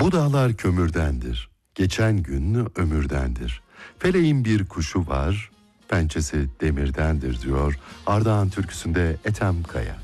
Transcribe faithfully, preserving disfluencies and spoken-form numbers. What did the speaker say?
Bu dağlar kömürdendir, geçen gün ömürdendir. Feleğin bir kuşu var, pençesi demirdendir diyor Ardahan türküsünde Ethem Kaya.